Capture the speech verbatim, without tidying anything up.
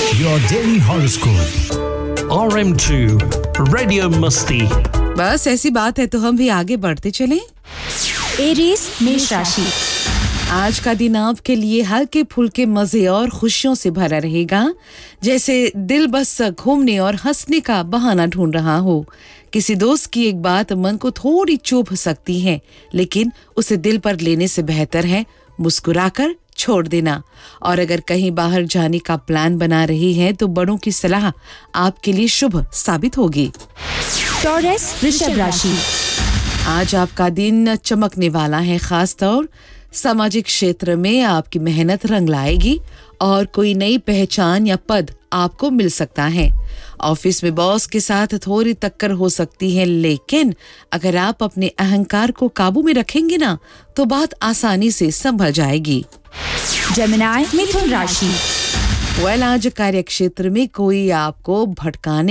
Your daily horoscope. R M two Radio Musti. बस ऐसी बात है तो हम भी आगे बढ़ते चलें। एरीज मेष राशि। आज का दिन आपके लिए हल्के फुल्के मजे और खुशियों से भरा रहेगा, जैसे दिल बस घूमने और हंसने का बहाना ढूंढ रहा हो। किसी दोस्त की एक बात मन को थोड़ी चुभ सकती है, लेकिन उसे दिल पर लेने से बेहतर है मुस्कुराकर छोड़ देना। और अगर कहीं बाहर जाने का प्लान बना रही हैं तो बड़ों की सलाह आपके लिए शुभ साबित होगी। टॉरस वृषभ राशि। आज आपका दिन चमकने वाला है, खास तौर सामाजिक क्षेत्र में आपकी मेहनत रंग लाएगी और कोई नई पहचान या पद आपको मिल सकता है। ऑफिस में बॉस के साथ थोड़ी टक्कर हो सकती है, लेकिन अगर आप अपने अहंकार को काबू में रखेंगे ना तो बात आसानी से संभल जाएगी। जेमिनी मिथुन राशि। वेल, आज कार्य क्षेत्र में कोई आपको भटकाने